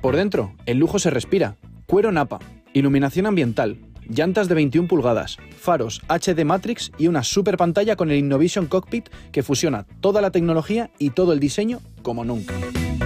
Por dentro, el lujo se respira. Cuero Napa, iluminación ambiental, llantas de 21 pulgadas, faros HD Matrix y una super pantalla con el Innovision Cockpit que fusiona toda la tecnología y todo el diseño como nunca.